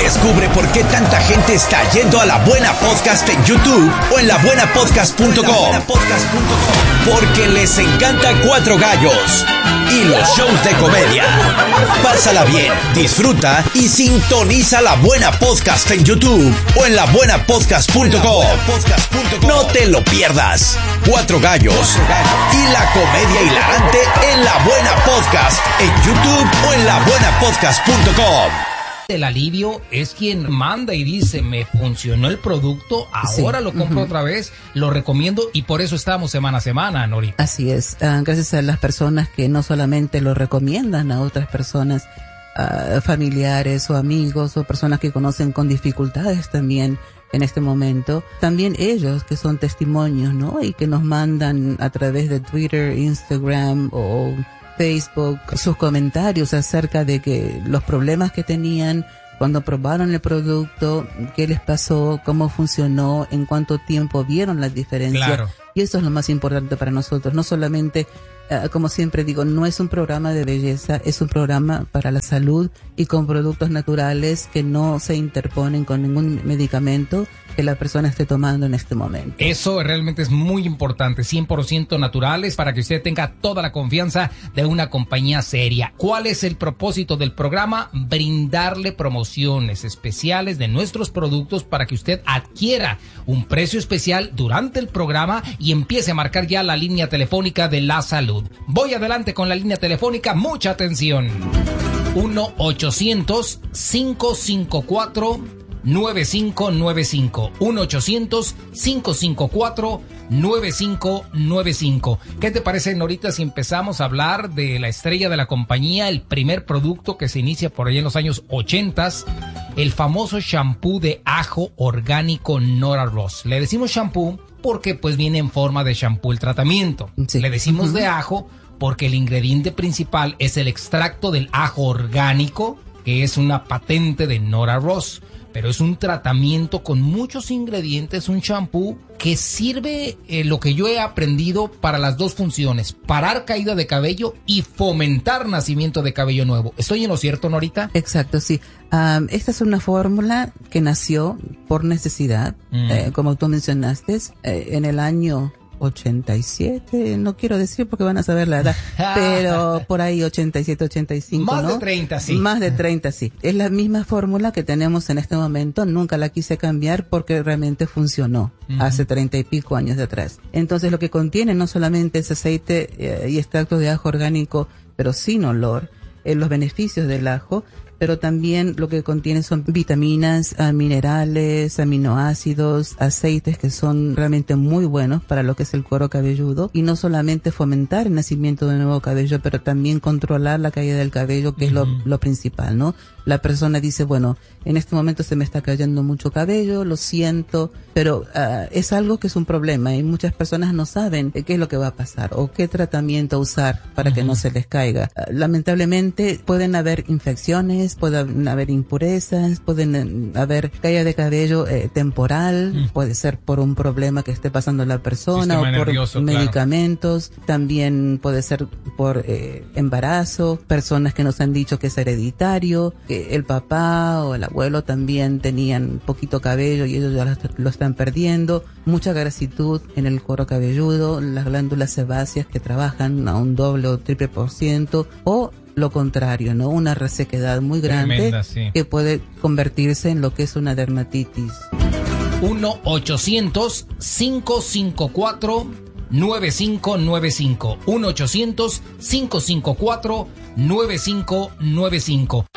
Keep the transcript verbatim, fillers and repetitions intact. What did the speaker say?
Descubre por qué tanta gente está yendo a La Buena Podcast en YouTube o en la buena podcast punto com. Porque les encanta Cuatro Gallos y los shows de comedia. Pásala bien, disfruta y sintoniza La Buena Podcast en YouTube o en la buena podcast punto com. No te lo pierdas. Cuatro Gallos y la comedia hilarante en La Buena Podcast en YouTube o en la buena podcast punto com. El alivio es quien manda y dice, me funcionó el producto, ahora sí, lo compro uh-huh. otra vez, lo recomiendo, y por eso estamos semana a semana, Norita. Así es, uh, gracias a las personas que no solamente lo recomiendan a otras personas, uh, familiares o amigos o personas que conocen con dificultades también en este momento, también ellos que son testimonios, ¿no? Y que nos mandan a través de Twitter, Instagram o Facebook sus comentarios acerca de que los problemas que tenían cuando probaron el producto, qué les pasó, cómo funcionó, en cuánto tiempo vieron la diferencia. Claro. Y eso es lo más importante para nosotros. No solamente, uh, como siempre digo, no es un programa de belleza, es un programa para la salud y con productos naturales que no se interponen con ningún medicamento que la persona esté tomando en este momento. Eso realmente es muy importante, cien por ciento naturales, para que usted tenga toda la confianza de una compañía seria. ¿Cuál es el propósito del programa? Brindarle promociones especiales de nuestros productos para que usted adquiera un precio especial durante el programa y empiece a marcar ya la línea telefónica de la salud. Voy adelante con la línea telefónica, mucha atención. uno ochocientos, cinco cinco cuatro, nueve cinco nueve cinco. uno ochocientos, cinco cinco cuatro, nueve cinco nueve cinco. ¿Qué te parece, Norita, si empezamos a hablar de la estrella de la compañía, el primer producto que se inicia por ahí en los años ochentas, el famoso shampoo de ajo orgánico Nora Ross? Le decimos shampoo porque pues viene en forma de shampoo el tratamiento. Sí. Le decimos uh-huh. de ajo porque el ingrediente principal es el extracto del ajo orgánico, que es una patente de Nora Ross. Pero es un tratamiento con muchos ingredientes, un shampoo que sirve, eh, lo que yo he aprendido, para las dos funciones: parar caída de cabello y fomentar nacimiento de cabello nuevo. ¿Estoy en lo cierto, Norita? Exacto, sí. Um, esta es una fórmula que nació por necesidad, mm. eh, como tú mencionaste, eh, en el año ochenta y siete, no quiero decir porque van a saber la edad, pero por ahí ochenta y siete, ochenta y cinco, Más ¿no? de treinta, sí. Más de treinta, sí. Es la misma fórmula que tenemos en este momento, nunca la quise cambiar porque realmente funcionó uh-huh. hace treinta y pico años de atrás. Entonces lo que contiene no solamente es aceite eh, y extracto de ajo orgánico, pero sin olor, eh, los beneficios del ajo, pero también lo que contiene son vitaminas, uh, minerales, aminoácidos, aceites que son realmente muy buenos para lo que es el cuero cabelludo, y no solamente fomentar el nacimiento de nuevo cabello, pero también controlar la caída del cabello, que uh-huh. es lo, lo principal, ¿no? La persona dice, bueno, en este momento se me está cayendo mucho cabello, lo siento, pero uh, es algo que es un problema y muchas personas no saben qué es lo que va a pasar o qué tratamiento usar para uh-huh. que no se les caiga. Uh, lamentablemente pueden haber infecciones, pueden haber impurezas, pueden haber caída de cabello eh, temporal, uh-huh. puede ser por un problema que esté pasando la persona Sistema o por nervioso, medicamentos, claro. También puede ser por eh, embarazo, personas que nos han dicho que es hereditario, que el papá o el abuelo también tenían poquito cabello y ellos ya lo están perdiendo, mucha grasitud en el cuero cabelludo, las glándulas sebáceas que trabajan a un doble o triple por ciento, o lo contrario, ¿no? Una resequedad muy grande. Tremenda, sí. Que puede convertirse en lo que es una dermatitis. uno ochocientos, cinco cinco cuatro, nueve cinco nueve cinco. uno ochocientos, cinco cinco cuatro, nueve cinco nueve cinco.